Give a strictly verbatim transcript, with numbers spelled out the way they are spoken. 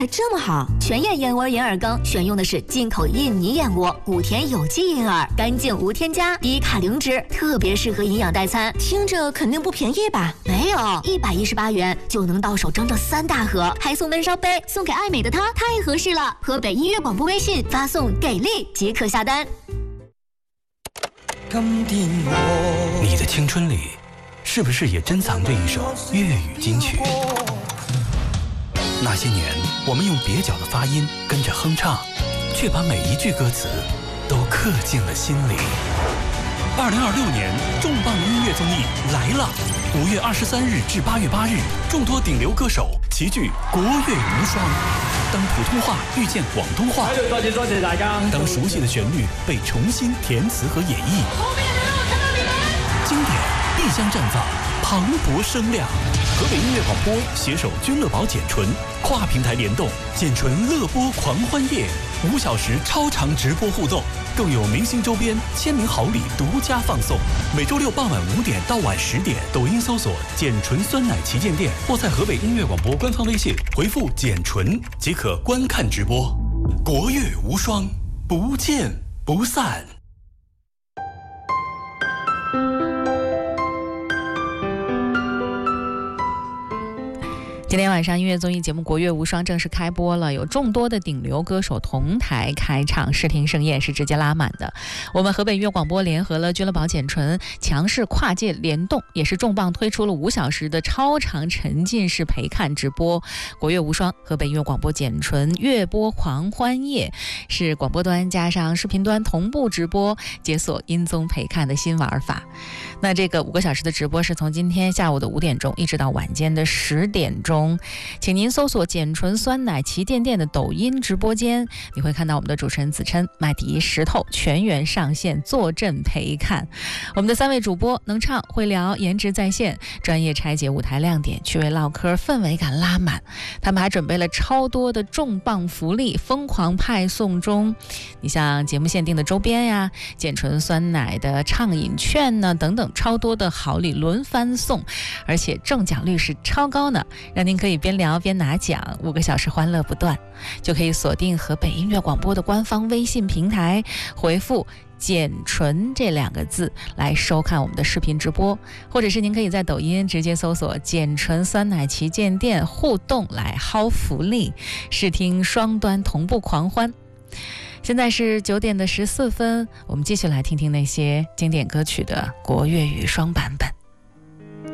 还这么好， 全燕燕窝银耳羹选用的是进口印尼燕窝，谷田有机银耳，干净无添加，低卡零脂，特别适合营养代餐。 听着肯定不便宜吧？ 没有，一百一十八元就能到手整整三大盒，还送焖烧杯，送给爱美的她，太合适了。河北音乐广播微信发送给力即可下单。 你的青春里，是不是也珍藏着一首粤语金曲？那些年，我们用蹩脚的发音跟着哼唱，却把每一句歌词都刻进了心里。二零二六年重磅音乐综艺来了！五月二十三日至八月八日，众多顶流歌手齐聚国乐无双。当普通话遇见广东话， 多謝多謝大家。 当熟悉的旋律被重新填词和演绎， 后面的人我看到你们， 经典必将绽放，磅礴声量。河北音乐广播携手君乐宝简纯，跨平台联动，简纯乐播狂欢夜，五小时超长直播互动，更有明星周边、签名好礼独家放送。每周六傍晚五点到晚十点，抖音搜索“简纯酸奶旗舰店”，或在河北音乐广播官方微信回复“简纯”即可观看直播。国乐无双，不见不散。 今天晚上音乐综艺节目《国乐无双》正式开播了，有众多的顶流歌手同台开唱，视听盛宴是直接拉满的。我们河北音乐广播联合了君乐宝简纯，强势跨界联动，也是重磅推出了五小时的超长沉浸式陪看直播。国乐无双，河北音乐广播简纯乐播狂欢夜，是广播端加上视频端同步直播，解锁音综陪看的新玩法。那这个五个小时的直播是从今天下午的五点钟一直到晚间的十点钟。请您搜索简纯酸奶旗舰店的抖音直播间，你会看到我们的主持人子琛、麦迪、石头全员上线坐镇陪看。我们的三位主播能唱会聊，颜值在线，专业拆解舞台亮点，趣味唠嗑，氛围感拉满。他们还准备了超多的重磅福利，疯狂派送中。你像节目限定的周边呀，简纯酸奶的畅饮券呢，等等，超多的好礼轮番送，而且中奖率是超高呢，让您可以边聊边拿奖，五个小时欢乐不断。就可以锁定河北音乐广播的官方微信平台，回复简纯这两个字来收看我们的视频直播，或者是您可以在抖音直接搜索简纯酸奶旗舰店互动来薅福利，视听双端同步狂欢。现在是九点的十四分，我们继续来听听那些经典歌曲的国粤语双版本。